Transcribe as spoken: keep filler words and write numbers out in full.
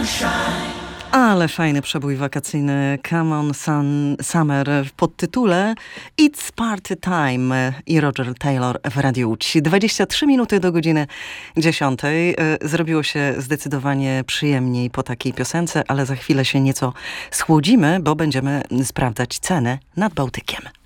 Ale fajny przebój wakacyjny Come on Sun, Summer w podtytule It's Party Time i Roger Taylor w Radiu Łódź. dwadzieścia trzy minuty do godziny dziesiątej. Zrobiło się zdecydowanie przyjemniej po takiej piosence, ale za chwilę się nieco schłodzimy, bo będziemy sprawdzać ceny nad Bałtykiem.